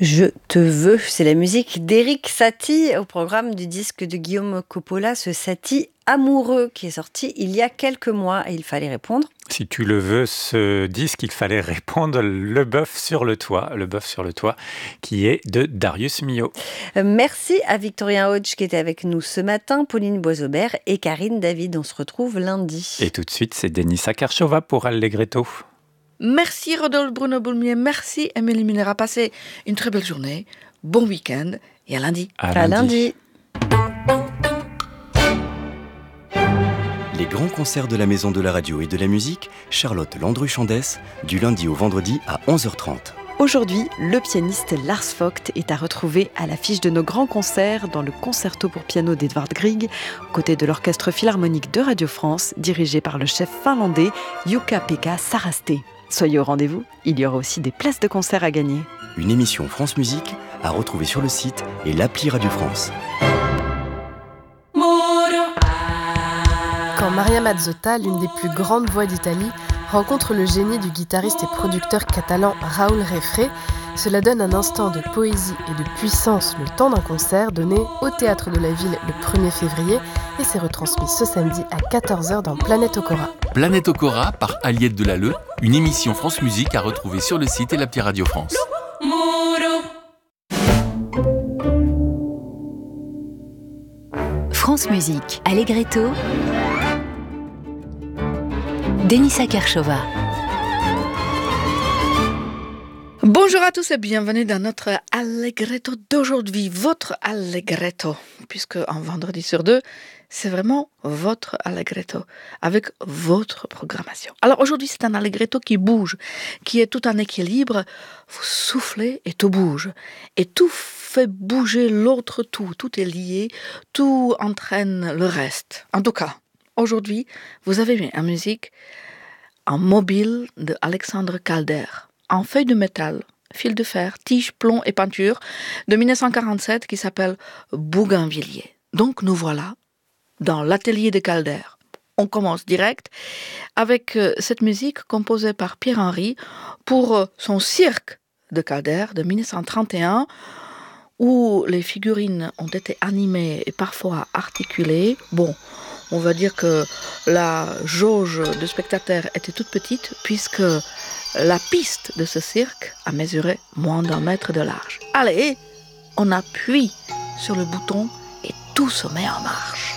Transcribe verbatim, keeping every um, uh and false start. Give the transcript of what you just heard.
Je te veux, c'est la musique d'Erik Satie au programme du disque de Guillaume Coppola, ce Satie amoureux qui est sorti il y a quelques mois et il fallait répondre. Si tu le veux, ce disque, il fallait répondre Le bœuf sur le toit, Le bœuf sur le toit, qui est de Darius Milhaud. Euh, merci à Victorien Hodge qui était avec nous ce matin, Pauline Boisaubert et Karine David. On se retrouve lundi. Et tout de suite, c'est Denisa Karchova pour Allegretto. Merci Rodolphe Bruno Boulmier, merci Émilie Minera. Passez une très belle journée, bon week-end et à lundi. À, à lundi. lundi. Les grands concerts de la Maison de la Radio et de la Musique, Charlotte Landru-Chandès, du lundi au vendredi à onze heures trente. Aujourd'hui, le pianiste Lars Vogt est à retrouver à l'affiche de nos grands concerts dans le concerto pour piano d'Edvard Grieg, aux côtés de l'Orchestre Philharmonique de Radio France, dirigé par le chef finlandais Jukka-Pekka Saraste. Soyez au rendez-vous, il y aura aussi des places de concert à gagner. Une émission France Musique à retrouver sur le site et l'appli Radio France. Quand Maria Mazzotta, l'une des plus grandes voix d'Italie, rencontre le génie du guitariste et producteur catalan Raúl Refré, cela donne un instant de poésie et de puissance le temps d'un concert donné au Théâtre de la Ville le premier février et c'est retransmis ce samedi à quatorze heures dans Planète Okora. Planète Okora par Aliette Delalleux, une émission France Musique à retrouver sur le site et l'appli Radio France. France Musique, Allegretto, Denisa Karchova. Bonjour à tous et bienvenue dans notre Allegretto d'aujourd'hui, votre Allegretto, puisque un vendredi sur deux, c'est vraiment votre Allegretto, avec votre programmation. Alors aujourd'hui, c'est un Allegretto qui bouge, qui est tout en équilibre. Vous soufflez et tout bouge. Et tout fait bouger l'autre tout. Tout est lié, tout entraîne le reste. En tout cas, aujourd'hui, vous avez mis en musique un mobile de Alexandre Calder, en feuille de métal, fil de fer, tige, plomb et peinture de dix-neuf cent quarante-sept qui s'appelle Bougainvilliers. Donc nous voilà dans l'atelier de Calder. On commence direct avec cette musique composée par Pierre-Henry pour son cirque de Calder de dix-neuf cent trente et un où les figurines ont été animées et parfois articulées. Bon, on va dire que la jauge de spectateurs était toute petite puisque la piste de ce cirque a mesuré moins d'un mètre de large. Allez, on appuie sur le bouton et tout se met en marche.